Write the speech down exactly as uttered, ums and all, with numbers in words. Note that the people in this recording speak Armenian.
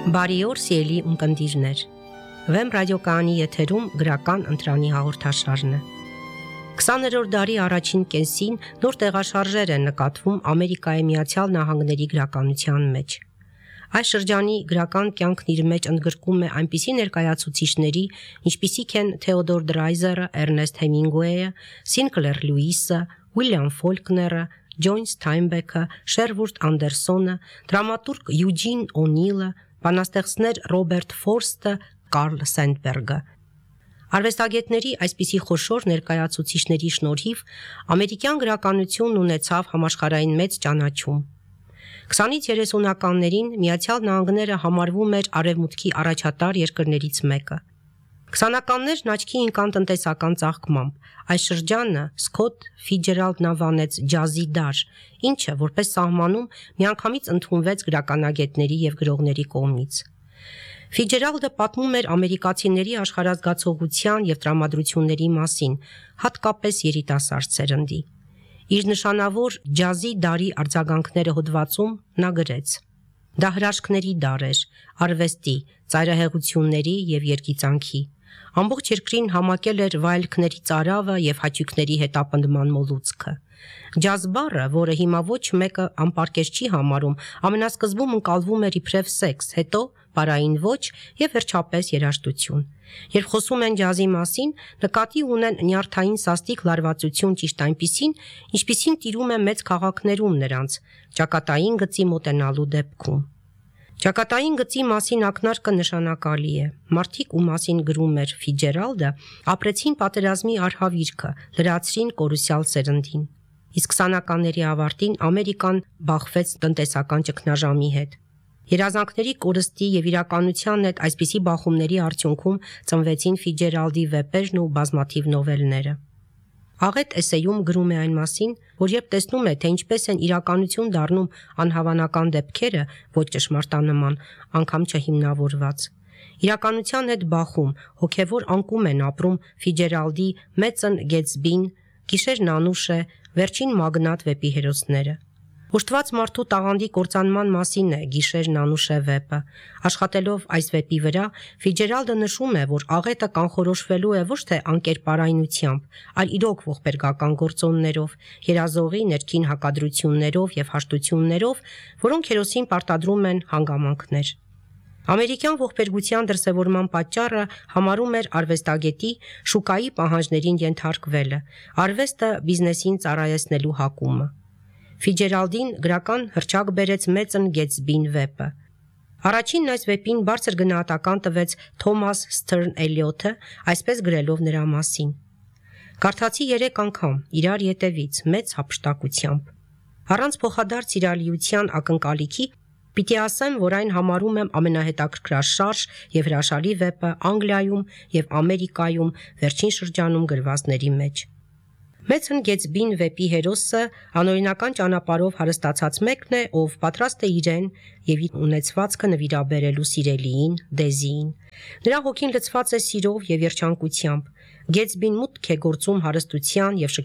Բարի օր, սիրելի ունկնդիրներ։ Վեմ ռադիոկայանի եթերում գրական ընտրանի հաղորդաշարն է։ քսաներորդ դարի առաջին կեսին նոր տեղաշարժեր են նկատվում Ամերիկայի Միացյալ Նահանգների գրականության մեջ։ Այս շրջանի գրական կյանքն իր մեջ ընդգրկում է այնպիսի ներկայացուցիչների, ինչպիսիք են Թեոդոր Դրայզերը, Էրնեստ Հեմինգուեյը, Սինկլեր Լյուիսը, Ուիլյամ Ֆոլկները, Ջոն Սթայնբեքը, Շերվուդ Անդերսոնը, դրամատուրգ Յուջին Օնիլը, բանաստեղծներ Ռոբերտ Ֆորստը, Կարլ Սենդբերգը։ Արվեստագետների այսպիսի խոշոր ներկայացուցիչների շնորհիվ ամերիկյան գրականությունն ունեցավ համաշխարհային մեծ ճանաչում։ քսանից երեսունականներին Միացյալ Նահանգները համարվում էր Արևմուտքի առաջատար երկրներից մեկը։ քսանականներն աչքի ընկան տնտեսական ծաղկմամբ։ Այս շրջանը Սքոթ Ֆիցջերալդն անվանեց ջազի դար, ինչը որպես սահմանում միանգամից ընդունվեց գրականագետների եւ գրողների կողմից։ Ֆիցջերալդը պատմում էր ամերիկացիների աշխարհազգացողության եւ տրամադրությունների մասին, հատկապես երիտասարդ սերնդի։ Իր նշանավոր ջազի դարի արձագանքները հոդվածում նա գրեց. Դա հրաշքների դար էր, արվեստի, ծայրահեղությունների եւ երգիծանքի։ Ամբողջ երկրին համակել էր վայելքների ծարավը եւ հաճույքների հետապնդման մոլուցքը։ Ջազ բառը, որը հիմա ոչ մեկը անպարկեշտ չի համարում, ամենասկզբում ընկալվում էր իբրև սեքս, հետո բարային ոճ եւ վերջապես երաժշտություն։ Երբ խոսում են ջազի մասին, նկատի ունեն նյարդային սաստիկ լարվածություն ճիշտ այնպիսին, ինչպիսին տիրում է մեծ քաղաքներում նրանց, ճակատային գծի մոտենալու դեպքում։ Ճակատային գծի մասին ակնարկը նշանակալի է։ Մարդիկ, ում մասին գրում էր Ֆիցջերալդը, ապրեցին պատերազմի արհավիրքը, լրացրին կորուսյալ սերնդին։ Իսկ քսանականների ավարտին Ամերիկան բախվեց տնտեսական ճգնաժամի հետ։ Երազանքների կորստի եւ իրականության հետ այսպիսի բախումների արդյունքում ծնվեցին Ֆիցջերալդի վեպերն ու բազմաթիվ նովելները։ Աղետ էսեյում գրում է այն մասին, որ երբ տեսնում է, թե ինչպես են իրականություն դառնում անհավանական դեպքերը, ոչ ճշմարտանման, անգամ չհիմնավորված։ Իրականության հետ բախում, հոգևոր անկում են ապրում Ֆիցջերալդի Մեծն Գետսբին, Գիշերն անուշ է, Վերջին մագնատ վեպի հերոսները։ Ուշտված մարդու տաղանդի կործանման մասին է Գիշերն անուշ է վեպը։ Աշխատելով այս վեպի վրա, Ֆիցջերալդը նշում է, որ աղետը կանխորոշվելու է ոչ թե անկերպարայնությամբ, այլ իրոք ողբերգական գործոններով, երազողի ներքին հակադրություններով եւ հաշտություններով, որոնք հերոսին պարտադրում են հանգամանքներ։ Ամերիկյան ողբերգության դրսևորման պատճառը համարում էր արվեստագետի շուկայի պահանջներին ենթարկվելը, արվեստը բիզնեսին ծառայեցնելու հակումը։ Ֆիցջերալդին գրական հռչակ բերեց Մեծն Գետսբին վեպը։ Առաջինն այս վեպին բարձր գնահատական տվեց Թոմաս Սթըրն Էլիոթը, այսպես գրելով նրա մասին. Կարդացի երեք անգամ, իրար ետևից, մեծ հափշտակությամբ։ Առանց փոխադարձ իրալիության ակնկալիքի պիտի ասեմ, որ այն համարում եմ ամենահետաքրքրաշարժ եւ հրաշալի վեպը Անգլիայում եւ Ամերիկայում վերջին շրջանում գրվածների մեջ։ Մեծն Գետսբին վեպի հերոսը անօրինական ճանապարհով հարստացած մեկն է, ով պատրաստ է իրեն եւ իր ունեցվածքը նվիրաբերելու սիրելիին, Դեզիին։ Նրա հոգին լցված է սիրով եւ երջանկությամբ։ Գետսբին մուտք է գործում հարստության եւ